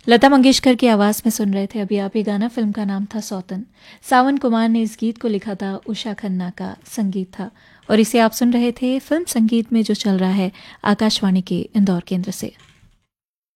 लता मंगेशकर की आवाज़ में सुन रहे थे अभी आप ये गाना। फिल्म का नाम था सौतन। सावन कुमार ने इस गीत को लिखा था, उषा खन्ना का संगीत था और इसे आप सुन रहे थे फिल्म संगीत में, जो चल रहा है आकाशवाणी के इंदौर केंद्र से।